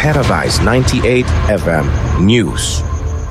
Paradise 98 FM News.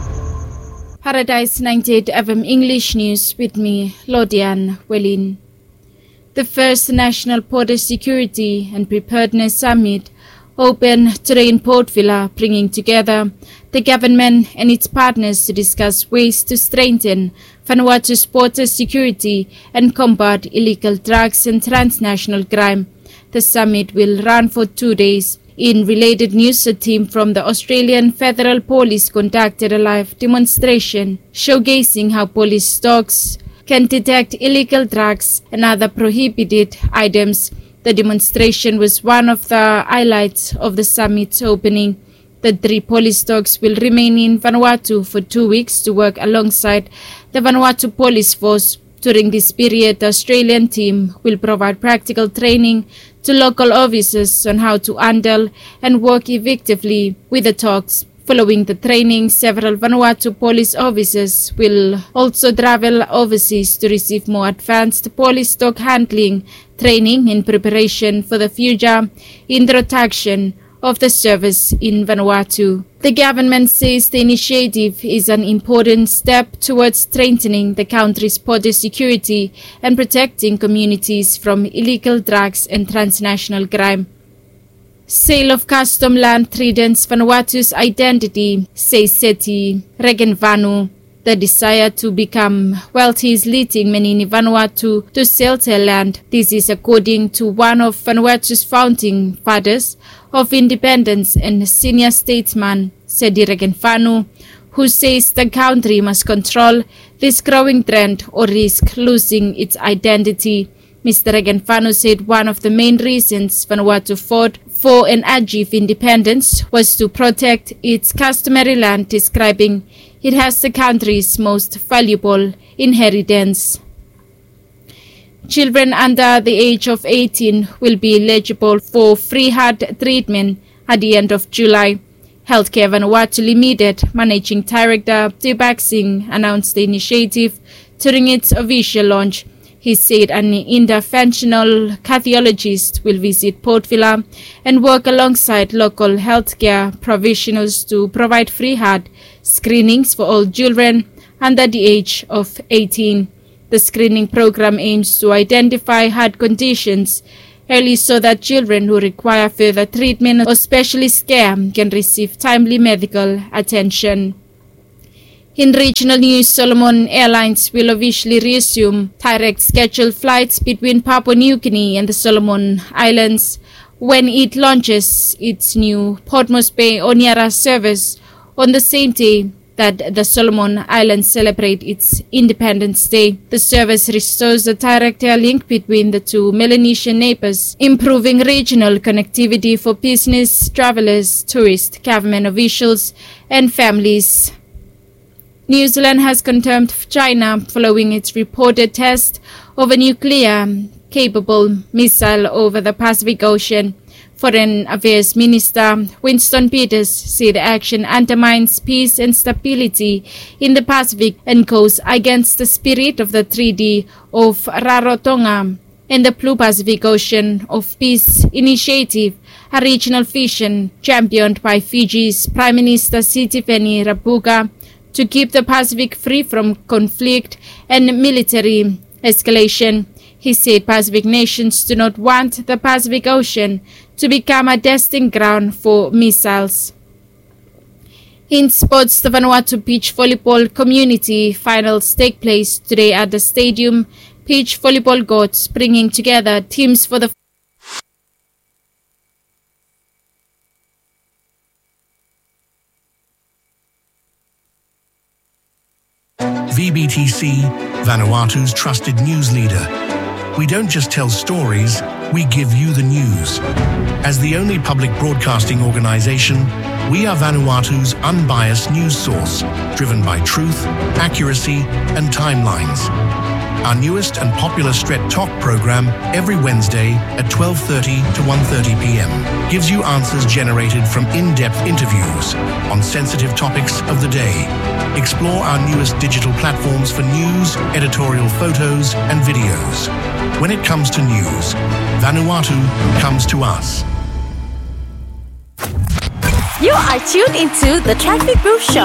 Paradise 98 FM English News with me, Lodian Welin. The first National Border Security and Preparedness Summit opened today in Port Vila, bringing together the government and its partners to discuss ways to strengthen Vanuatu's border security and combat illegal drugs and transnational crime. The summit will run for 2 days. In related news, a team from the Australian Federal Police conducted a live demonstration showcasing how police dogs can detect illegal drugs and other prohibited items. The demonstration was one of the highlights of the summit's opening. The 3 police dogs will remain in Vanuatu for 2 weeks to work alongside the Vanuatu Police Force. During this period, the Australian team will provide practical training to local officers on how to handle and work effectively with the dogs. Following the training, several Vanuatu police officers will also travel overseas to receive more advanced police dog handling training in preparation for the future introduction of the service in Vanuatu. The government says the initiative is an important step towards strengthening the country's border security and protecting communities from illegal drugs and transnational crime. Sale of custom land threatens Vanuatu's identity, says Seti Regenvanu. The desire to become wealthy is leading many in Vanuatu to sell their land. This is according to one of Vanuatu's founding fathers of independence and senior statesman, Seti Regenvanu, who says the country must control this growing trend or risk losing its identity. Mr. Regenvanu said one of the main reasons Vanuatu fought for and achieved independence was to protect its customary land, describing it as the country's most valuable inheritance. Children under the age of 18 will be eligible for free heart treatment at the end of July. Healthcare Vanuatu Limited Managing Director Deepak Singh announced the initiative during its official launch. He said an interventional cardiologist will visit Port Vila and work alongside local healthcare professionals to provide free heart screenings for all children under the age of 18. The screening program aims to identify heart conditions early so that children who require further treatment or specialist care can receive timely medical attention. In regional news, Solomon Airlines will officially resume direct scheduled flights between Papua New Guinea and the Solomon Islands when it launches its new Port Moresby Honiara service on the same day that the Solomon Islands celebrate its Independence Day. The service restores the direct air link between the two Melanesian neighbors, improving regional connectivity for business, travelers, tourists, government officials, and families. New Zealand has condemned China following its reported test of a nuclear-capable missile over the Pacific Ocean. Foreign Affairs Minister Winston Peters said the action undermines peace and stability in the Pacific and goes against the spirit of the Treaty of Rarotonga and the Blue Pacific Ocean of Peace Initiative, a regional vision championed by Fiji's Prime Minister Sitiveni Rabuka to keep the Pacific free from conflict and military escalation. He said Pacific nations do not want the Pacific Ocean to become a testing ground for missiles. In sports, the Vanuatu Beach Volleyball Community Finals take place today at the Stadium Beach Volleyball Gods, bringing together teams for the VBTC, Vanuatu's trusted news leader. We don't just tell stories, we give you the news. As the only public broadcasting organization, we are Vanuatu's unbiased news source, driven by truth, accuracy, and timelines. Our newest and popular Stret Talk program every Wednesday at 12:30 to 1:30 p.m. gives you answers generated from in-depth interviews on sensitive topics of the day. Explore our newest digital platforms for news, editorial photos, and videos. When it comes to news, Vanuatu comes to us. You are tuned into the Traffic Booth Show.